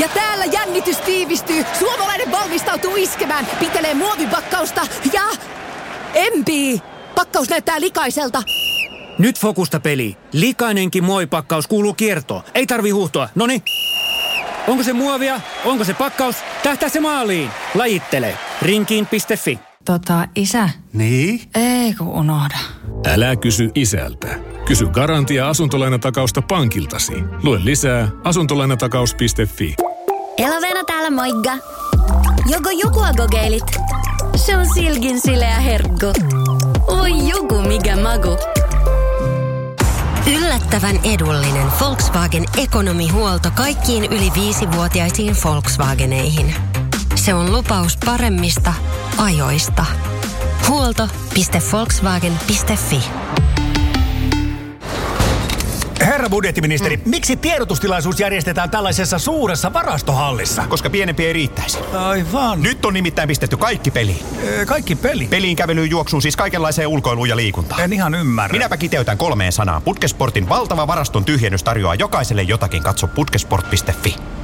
Ja täällä jännitys tiivistyy. Suomalainen valmistautuu iskemään. Pitelee muovipakkausta ja... Empii! Pakkaus näyttää likaiselta. Nyt fokusta peli. Likainenkin muovipakkaus kuuluu kiertoon. Ei tarvi huuhtoa. Noniin. Onko se muovia? Onko se pakkaus? Tähtää se maaliin. Lajittele. Rinkiin.fi. Isä. Niin? Ei kun unohda. Älä kysy isältä. Kysy Garantia asuntolainatakausta pankiltasi. Lue lisää asuntolainatakaus.fi. Elovena täällä moikka. Joku kokeilit? Se on silkin sileä herkku. Oi joku mikä magu. Yllättävän edullinen Volkswagen ekonomihuolto kaikkiin yli 5-vuotiaisiin Volkswageneihin. Se on lupaus paremmista ajoista. Huolto.volkswagen.fi. Herra budjettiministeri, miksi tiedotustilaisuus järjestetään tällaisessa suuressa varastohallissa? Koska pienempi ei riittäisi. Aivan. Nyt on nimittäin pistetty kaikki peliin. Kaikki peli? Peliin, kävelyyn, juoksuun, siis kaikenlaiseen ulkoiluun ja liikuntaan. En ihan ymmärrä. Minäpä kiteytän 3 sanaan. Putkesportin valtava varaston tyhjennys tarjoaa jokaiselle jotakin. Katso putkesport.fi.